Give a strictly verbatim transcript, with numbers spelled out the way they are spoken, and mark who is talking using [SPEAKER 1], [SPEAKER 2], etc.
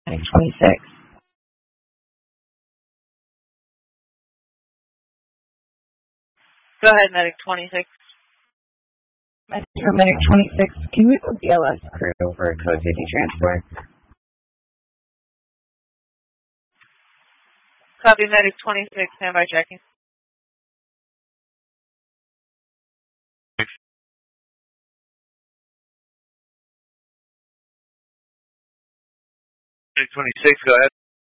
[SPEAKER 1] Medic twenty-six.
[SPEAKER 2] Go ahead, Medic twenty-six.
[SPEAKER 1] Metro Medic twenty-six, can we put B L S crew over a code fifty transport?
[SPEAKER 2] Copy, Medic twenty-six, standby checking.
[SPEAKER 3] Medic twenty-six, go ahead.